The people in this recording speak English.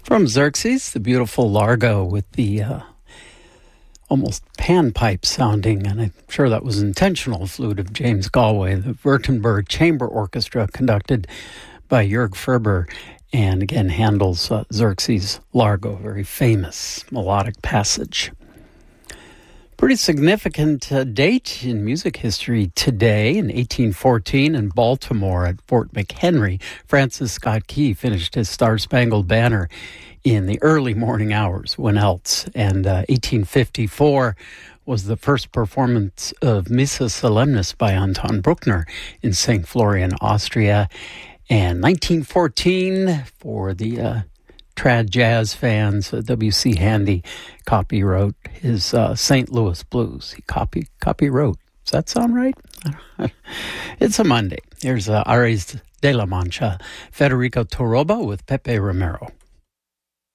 From Xerxes, the beautiful Largo with the almost panpipe sounding, and I'm sure that was intentional, flute of James Galway, the Württemberg Chamber Orchestra conducted by Jörg Ferber, and again Handel's Xerxes Largo, very famous melodic passage. Pretty significant date in music history today. In 1814 in Baltimore at Fort McHenry, Francis Scott Key finished his Star-Spangled Banner in the early morning hours, when else. And 1854 was the first performance of Missa Solemnis by Anton Bruckner in St. Florian, Austria. And 1914, for the trad jazz fans, W.C. Handy copywrote his St. Louis Blues. He copywrote. Does that sound right? It's a Monday. Here's Ares de la Mancha, Federico Toroba with Pepe Romero.